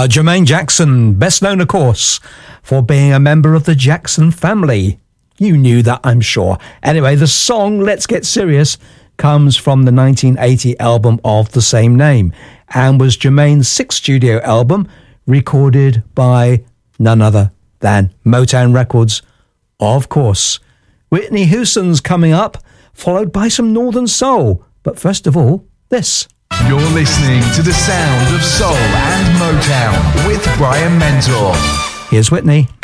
Jermaine Jackson, best known, of course, for being a member of the Jackson family. You knew that, I'm sure. Anyway, the song Let's Get Serious comes from the 1980 album of the same name and was Jermaine's sixth studio album, recorded by none other than Motown Records, of course. Whitney Houston's coming up, followed by some Northern Soul. But first of all, this. You're listening to the sound of soul and Motown with Brian Mentor. Here's Whitney.